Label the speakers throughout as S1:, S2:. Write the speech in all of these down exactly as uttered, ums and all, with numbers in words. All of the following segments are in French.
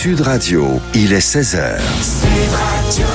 S1: Sud Radio, il est seize heures. Sud Radio.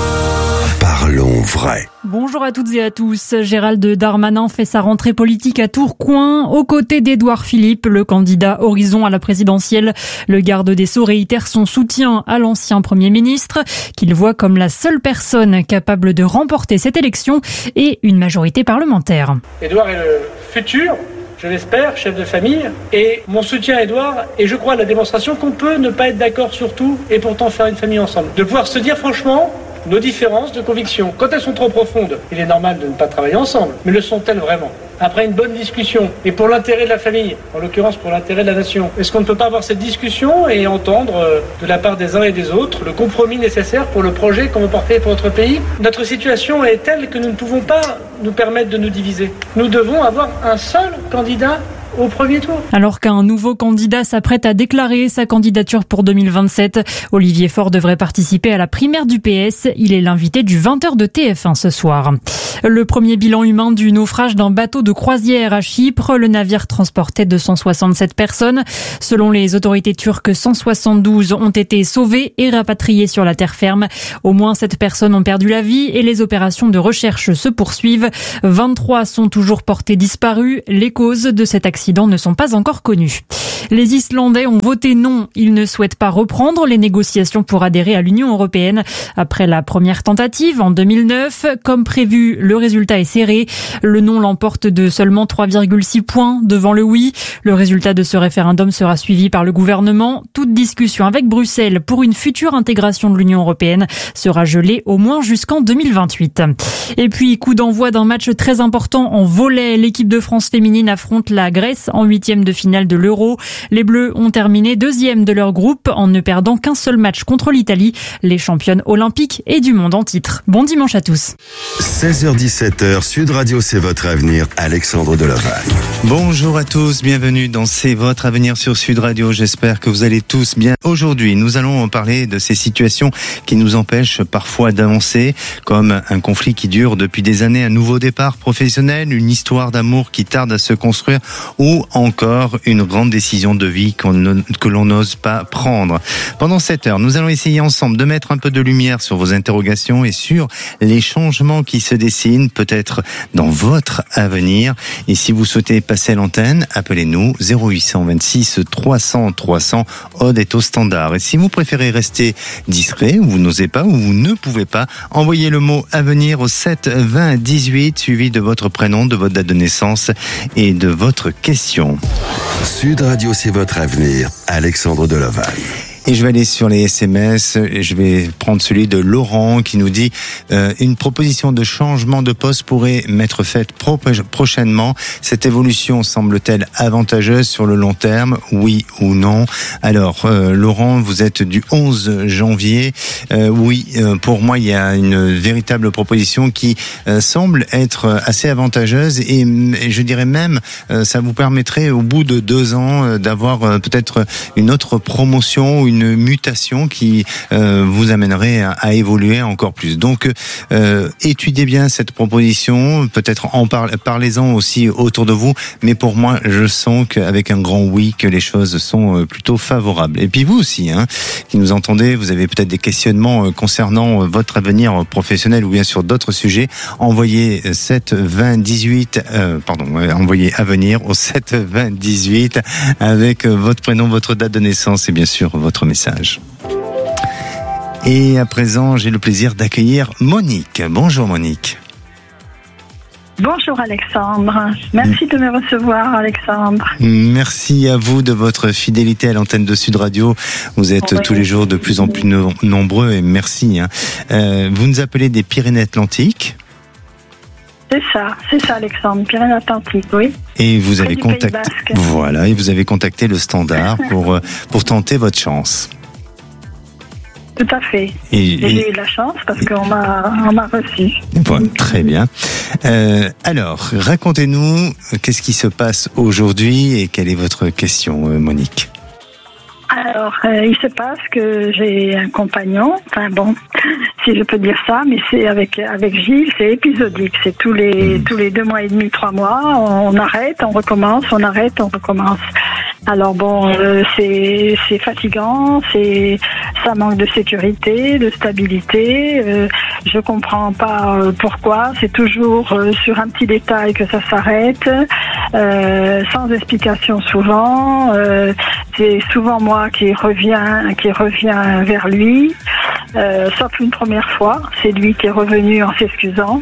S1: Parlons vrai.
S2: Bonjour à toutes et à tous. Gérald Darmanin fait sa rentrée politique à Tourcoing aux côtés d'Édouard Philippe, le candidat Horizon à la présidentielle. Le garde des Sceaux réitère son soutien à l'ancien Premier ministre, qu'il voit comme la seule personne capable de remporter cette élection et une majorité parlementaire.
S3: Édouard est le futur, je l'espère, chef de famille, et mon soutien à Édouard est, je crois, la démonstration qu'on peut ne pas être d'accord sur tout et pourtant faire une famille ensemble. De pouvoir se dire franchement nos différences de conviction. Quand elles sont trop profondes, il est normal de ne pas travailler ensemble. Mais le sont-elles vraiment ? Après une bonne discussion, et pour l'intérêt de la famille, en l'occurrence pour l'intérêt de la nation, est-ce qu'on ne peut pas avoir cette discussion et entendre de la part des uns et des autres le compromis nécessaire pour le projet qu'on veut porter pour notre pays ? Notre situation est telle que nous ne pouvons pas nous permettre de nous diviser. Nous devons avoir un seul candidat au premier tour.
S2: Alors qu'un nouveau candidat s'apprête à déclarer sa candidature pour deux mille vingt-sept, Olivier Faure devrait participer à la primaire du P S. Il est l'invité du vingt heures de T F un ce soir. Le premier bilan humain du naufrage d'un bateau de croisière à Chypre. Le navire transportait deux cent soixante-sept personnes. Selon les autorités turques, cent soixante-douze ont été sauvées et rapatriées sur la terre ferme. Au moins sept personnes ont perdu la vie et les opérations de recherche se poursuivent. vingt-trois sont toujours portés disparus. Les causes de cet accident ne sont pas encore connus. Les Islandais ont voté non. Ils ne souhaitent pas reprendre les négociations pour adhérer à l'Union européenne. Après la première tentative en deux mille neuf, comme prévu, le résultat est serré. Le non l'emporte de seulement trois virgule six points devant le oui. Le résultat de ce référendum sera suivi par le gouvernement. Toute discussion avec Bruxelles pour une future intégration de l'Union européenne sera gelée au moins jusqu'en deux mille vingt-huit. Et puis, coup d'envoi d'un match très important en volley. L'équipe de France féminine affronte la Grèce en huitième de finale de l'Euro. Les Bleus ont terminé deuxième de leur groupe en ne perdant qu'un seul match contre l'Italie, les championnes olympiques et du monde en titre. Bon dimanche à tous.
S1: seize heures dix-sept heures, Sud Radio, c'est votre avenir. Alexandre Delevalle.
S4: Bonjour à tous, bienvenue dans C'est votre avenir sur Sud Radio. J'espère que vous allez tous bien. Aujourd'hui, nous allons parler de ces situations qui nous empêchent parfois d'avancer, comme un conflit qui dure depuis des années, un nouveau départ professionnel, une histoire d'amour qui tarde à se construire ou encore une grande décision de vie qu'on ne, que l'on n'ose pas prendre. Pendant cette heure, nous allons essayer ensemble de mettre un peu de lumière sur vos interrogations et sur les changements qui se dessinent peut-être dans votre avenir. Et si vous souhaitez passer à l'antenne, appelez-nous zéro huit cent vingt-six trois cents trois cents. Aude est au standard. Et si vous préférez rester discret, ou vous n'osez pas, ou vous ne pouvez pas, envoyez le mot avenir au sept vingt dix-huit suivi de votre prénom, de votre date de naissance et de votre question.
S1: Sud Radio, c'est votre avenir. Alexandre Delevalle.
S4: Et je vais aller sur les S M S, et je vais prendre celui de Laurent qui nous dit euh, une proposition de changement de poste pourrait m'être faite pro- prochainement. Cette évolution semble-t-elle avantageuse sur le long terme, oui ou non? Alors euh, Laurent, vous êtes du onze janvier. Euh, oui, euh, pour moi, il y a une véritable proposition qui euh, semble être assez avantageuse et, et je dirais même euh, ça vous permettrait au bout de deux ans euh, d'avoir euh, peut-être une autre promotion ou une une mutation qui euh, vous amènerait à, à évoluer encore plus. Donc, euh, étudiez bien cette proposition, peut-être en par, parlez-en aussi autour de vous, mais pour moi, je sens qu'avec un grand oui, que les choses sont plutôt favorables. Et puis vous aussi, hein, qui nous entendez, vous avez peut-être des questionnements concernant votre avenir professionnel ou bien sur d'autres sujets, envoyez sept vingt dix-huit, euh, pardon, envoyez avenir au sept vingt dix-huit avec votre prénom, votre date de naissance et bien sûr votre message. Et à présent, j'ai le plaisir d'accueillir Monique. Bonjour Monique.
S5: Bonjour Alexandre, merci de me recevoir Alexandre.
S4: Merci à vous de votre fidélité à l'antenne de Sud Radio. Vous êtes oui. tous les jours de plus en plus no- nombreux et merci. Hein. Euh, vous nous appelez des Pyrénées-Atlantiques ?
S5: C'est ça, c'est ça Alexandre, Pyrénées-Atlantiques, oui.
S4: Et vous avez contacté, voilà, et vous avez contacté le Standard pour pour tenter votre chance.
S5: Tout à fait.
S4: Et,
S5: et, et j'ai
S4: et...
S5: eu la chance parce qu'on m'a on m'a reçu.
S4: Bon, très bien. Euh, alors, racontez-nous qu'est-ce qui se passe aujourd'hui et quelle est votre question, Monique ?
S5: Alors, euh, il se passe que j'ai un compagnon, enfin bon, si je peux dire ça, mais c'est avec avec Gilles, c'est épisodique, c'est tous les mmh. tous les deux mois et demi, trois mois, on, on arrête, on recommence, on arrête, on recommence. Alors bon, euh, c'est c'est fatigant, c'est ça manque de sécurité, de stabilité. Euh, je comprends pas euh, pourquoi. C'est toujours euh, sur un petit détail que ça s'arrête, euh, sans explication souvent. Euh, c'est souvent moi qui reviens qui reviens vers lui, euh, sauf une première fois. C'est lui qui est revenu en s'excusant.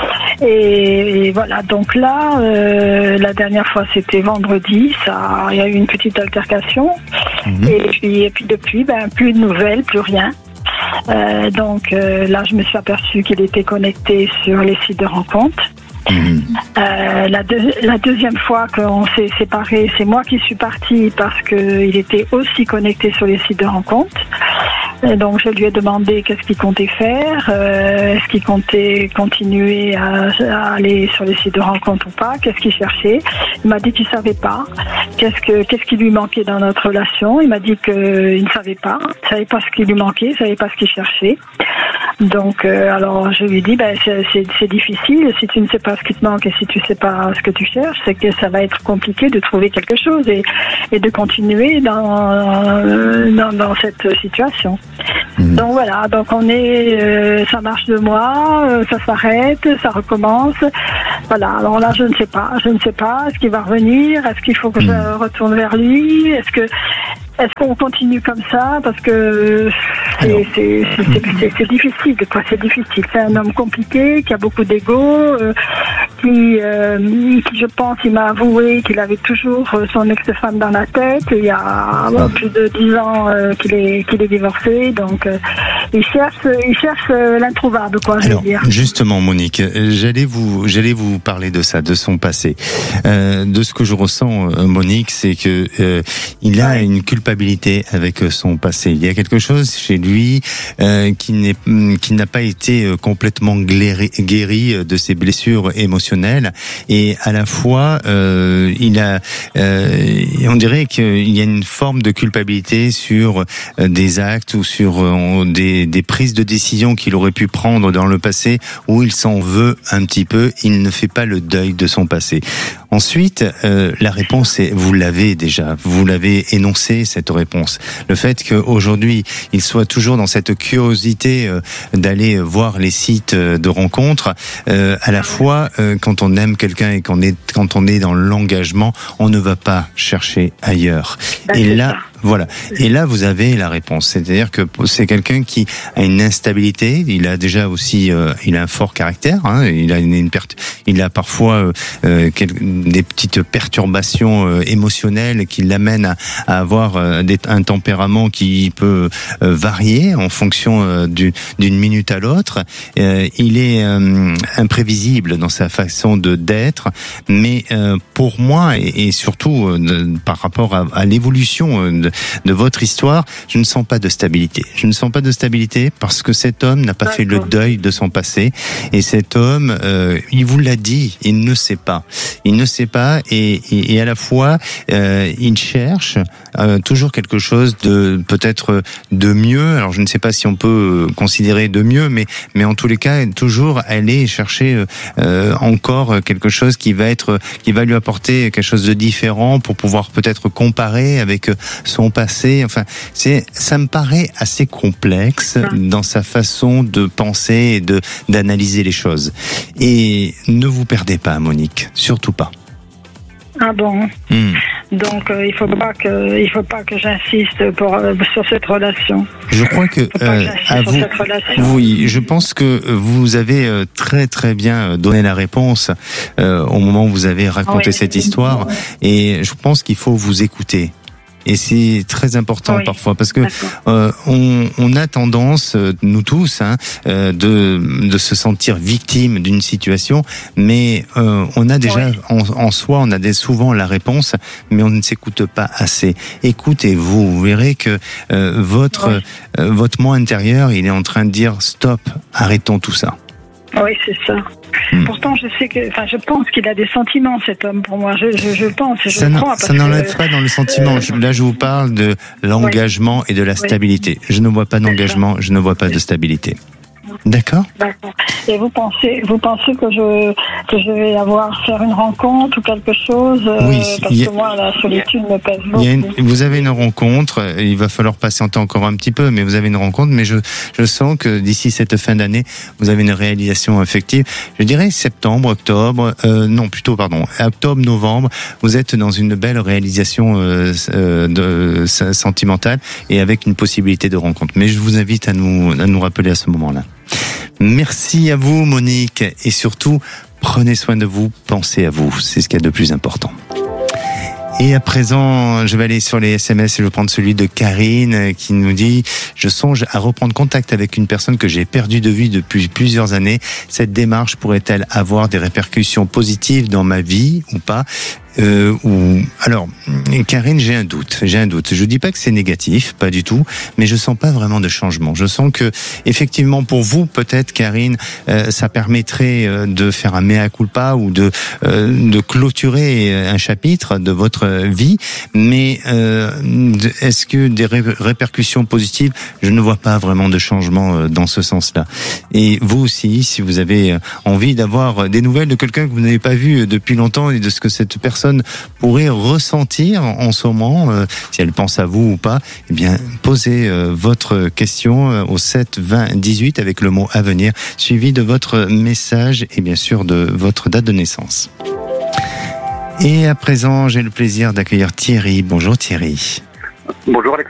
S5: Et, et voilà, donc là, euh, la dernière fois c'était vendredi, ça, il y a eu une petite altercation. Mmh. Et puis, et puis depuis, ben plus de nouvelles, plus rien. Euh, donc euh, là, je me suis aperçue qu'il était connecté sur les sites de rencontres. Mmh. Euh, la, deux, la deuxième fois qu'on s'est séparés, c'est moi qui suis partie parce qu'il était aussi connecté sur les sites de rencontres. Et donc je lui ai demandé qu'est-ce qu'il comptait faire, euh, est-ce qu'il comptait continuer à, à aller sur les sites de rencontres ou pas, qu'est-ce qu'il cherchait. Il m'a dit qu'il savait pas, qu'est-ce que qu'est-ce qui lui manquait dans notre relation. Il m'a dit qu'il ne savait pas, il savait pas ce qui lui manquait, il savait pas ce qu'il cherchait. Donc euh, alors je lui ai dit ben c'est, c'est, c'est difficile, si tu ne sais pas ce qui te manque et si tu ne sais pas ce que tu cherches, c'est que ça va être compliqué de trouver quelque chose et, et de continuer dans, dans, dans cette situation. Mmh. Donc voilà, donc on est, euh, ça marche deux mois, euh, ça s'arrête, ça recommence. Voilà, alors là je ne sais pas, je ne sais pas, est-ce qu'il va revenir, est-ce qu'il faut que mmh. je retourne vers lui, est-ce que est-ce qu'on continue comme ça, parce que c'est, c'est, c'est, c'est, c'est, c'est difficile, quoi, c'est difficile. C'est un homme compliqué, qui a beaucoup d'ego, euh, qui, euh, qui, je pense, il m'a avoué qu'il avait toujours son ex-femme dans la tête. Il y a bon, plus de dix ans euh, qu'il est qu'il est divorcé, donc euh, il cherche, il cherche l'introuvable, quoi. Je
S4: Alors,
S5: veux dire.
S4: Justement, Monique, j'allais vous, j'allais vous parler de ça, de son passé, euh, de ce que je ressens, Monique, c'est que euh, il a ouais. une culpabilité avec son passé. Il y a quelque chose chez lui euh, qui n'est qui n'a pas été complètement guéri, guéri de ses blessures émotionnelles, et à la fois euh, il a euh, on dirait qu'il y a une forme de culpabilité sur des actes ou sur euh, des, des prises de décision qu'il aurait pu prendre dans le passé, où il s'en veut un petit peu. Il ne fait pas le deuil de son passé. Ensuite, euh, la réponse est, vous l'avez déjà, vous l'avez énoncé, cette réponse. Le fait qu'aujourd'hui, il soit toujours dans cette curiosité euh, d'aller voir les sites de rencontres, euh, à la fois, euh, quand on aime quelqu'un et qu'on est, quand on est dans l'engagement, on ne va pas chercher ailleurs. Et là, voilà. Et là, vous avez la réponse. C'est-à-dire que c'est quelqu'un qui a une instabilité. Il a déjà aussi, euh, il a un fort caractère. Hein, il a une, une perte. Il a parfois euh, des petites perturbations euh, émotionnelles qui l'amènent à, à avoir euh, des, un tempérament qui peut euh, varier en fonction euh, du, d'une minute à l'autre. Euh, il est euh, imprévisible dans sa façon de d'être. Mais euh, pour moi, et, et surtout euh, de, par rapport à, à l'évolution euh, de, de votre histoire, je ne sens pas de stabilité. Je ne sens pas de stabilité parce que cet homme n'a pas D'accord. fait le deuil de son passé. Et cet homme, euh, il vous l'a dit, il ne sait pas. Il ne sait pas et, et, et à la fois, euh, il cherche euh, toujours quelque chose de peut-être de mieux. Alors je ne sais pas si on peut considérer de mieux, mais mais en tous les cas, toujours aller chercher euh, encore quelque chose qui va être, qui va lui apporter quelque chose de différent pour pouvoir peut-être comparer avec son passé. Enfin, c'est, ça me paraît assez complexe dans sa façon de penser et de d'analyser les choses. Et ne vous perdez pas, Monique, surtout pas.
S5: Ah bon.
S4: Hmm.
S5: Donc euh, il faut pas que il faut pas que j'insiste pour euh, sur cette relation.
S4: Je crois que, que euh, à vous, oui, je pense que vous avez euh, très très bien donné la réponse euh, au moment où vous avez raconté oui, cette histoire, et je pense qu'il faut vous écouter. Et c'est très important oui, parfois parce que euh, on, on a tendance, nous tous, hein, euh, de, de se sentir victime d'une situation, mais euh, on a déjà oui. en, en soi, on a des, souvent la réponse, mais on ne s'écoute pas assez. Écoutez-vous, vous verrez que euh, votre oui. euh, votre moi intérieur, il est en train de dire stop, arrêtons tout ça.
S5: Oui, c'est ça. Hmm. Pourtant, je sais que, enfin, je pense qu'il a des sentiments, cet homme, pour moi. Je, je, je pense, je
S4: ça
S5: crois.
S4: Ça n'enlève que, pas dans le sentiment. Euh, Là, je vous parle de l'engagement oui. et de la stabilité. Je ne vois pas d'engagement, je ne vois pas de stabilité. D'accord.
S5: D'accord. Et vous pensez, vous pensez que je que je vais avoir faire une rencontre ou quelque chose euh,
S4: Oui,
S5: parce
S4: a,
S5: que moi la solitude me pèse beaucoup.
S4: Il y a une, vous avez une rencontre. Il va falloir patienter encore un petit peu, mais vous avez une rencontre. Mais je je sens que d'ici cette fin d'année, vous avez une réalisation affective. Je dirais septembre, octobre, euh, non plutôt pardon, octobre, novembre. Vous êtes dans une belle réalisation euh, euh, de, sentimentale et avec une possibilité de rencontre. Mais je vous invite à nous à nous rappeler à ce moment-là. Merci à vous, Monique, et surtout, prenez soin de vous, pensez à vous, c'est ce qu'il y a de plus important. Et à présent, je vais aller sur les S M S et je vais prendre celui de Karine qui nous dit « Je songe à reprendre contact avec une personne que j'ai perdue de vue depuis plusieurs années. Cette démarche pourrait-elle avoir des répercussions positives dans ma vie ou pas ?» Euh, ou alors, Karine, j'ai un doute. J'ai un doute. Je dis pas que c'est négatif, pas du tout, mais je sens pas vraiment de changement. Je sens que, effectivement, pour vous, peut-être, Karine, euh, ça permettrait euh, de faire un mea culpa ou de euh, de clôturer un chapitre de votre vie. Mais euh, est-ce que des ré- répercussions positives? Je ne vois pas vraiment de changement euh, dans ce sens-là. Et vous aussi, si vous avez envie d'avoir des nouvelles de quelqu'un que vous n'avez pas vu depuis longtemps et de ce que cette personne pourrait ressentir en ce moment, euh, si elle pense à vous ou pas, eh bien, posez euh, votre question euh, au sept vingt dix-huit avec le mot à venir, suivi de votre message et bien sûr de votre date de naissance. Et à présent, j'ai le plaisir d'accueillir Thierry. Bonjour Thierry.
S6: Bonjour Alex.